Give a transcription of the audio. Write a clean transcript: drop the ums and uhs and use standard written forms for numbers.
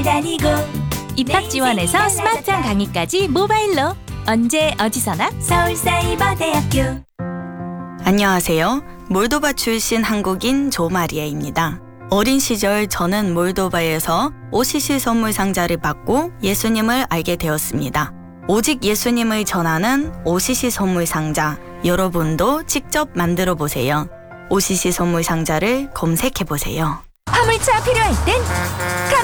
다니고 입학 지원에서 스마트한 강의까지 모바일로 언제 어디서나 서울사이버대학교. 안녕하세요. 몰도바 출신 한국인 조마리아입니다. 어린 시절 저는 몰도바에서 OCC 선물 상자를 받고 예수님을 알게 되었습니다. 오직 예수님을 전하는 OCC 선물 상자, 여러분도 직접 만들어 보세요. OCC 선물 상자를 검색해 보세요. 화물차 필요할 땐